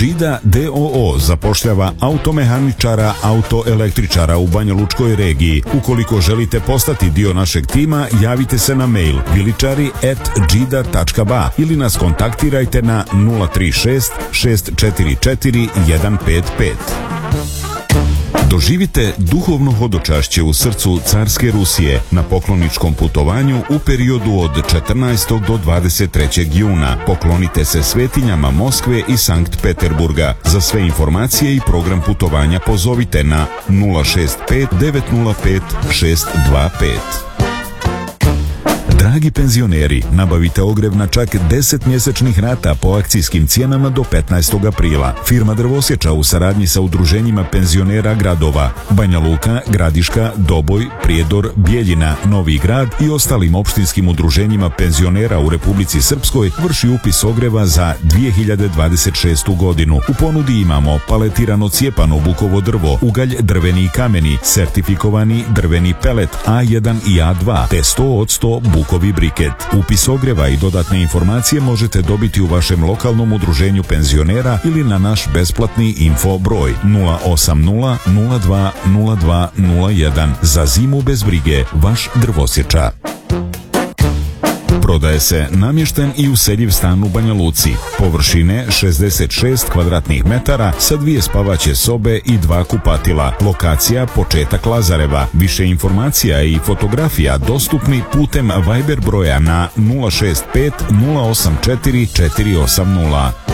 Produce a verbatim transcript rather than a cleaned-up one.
Džida D O O zapošljava automehaničara, autoelektričara u Banja Lučkoj regiji. Ukoliko želite postati dio našeg tima, javite se na mail viličari at džida tačka ba ili nas kontaktirajte na nula tri šest šest četiri četiri jedan pet pet. Doživite duhovno hodočašće u srcu carske Rusije na pokloničkom putovanju u periodu od četrnaestog do dvadeset trećeg juna. Poklonite se svetinjama Moskve i Sankt Peterburga. Za sve informacije i program putovanja pozovite na nula šest pet devet nula pet šest dva pet. Dragi penzioneri, nabavite ogrev na čak deset mjesečnih rata po akcijskim cijenama do petnaestog aprila. Firma Drvosječa u saradnji sa udruženjima penzionera gradova Banja Luka, Gradiška, Doboj, Prijedor, Bijeljina, Novi Grad i ostalim opštinskim udruženjima penzionera u Republici Srpskoj vrši upis ogreva za dvije hiljade dvadeset šestu godinu. U ponudi imamo paletirano cijepano bukovo drvo, ugalj drveni i kameni, sertifikovani drveni pelet A jedan i A dva te sto od sto bukovi briket. Upis ogreva i dodatne informacije možete dobiti u vašem lokalnom udruženju penzionera ili na naš besplatni info broj nula osam nula nula dva nula dva nula jedan. Za zimu bez brige, vaš Drvosječa. Prodaje se namješten i useljiv stan u Banja Luci. Površine šezdeset šest kvadratnih metara sa dvije spavaće sobe i dva kupatila. Lokacija početak Lazareva. Više informacija i fotografija dostupni putem Viber broja na nula šest pet nula osam četiri četiri osam nula.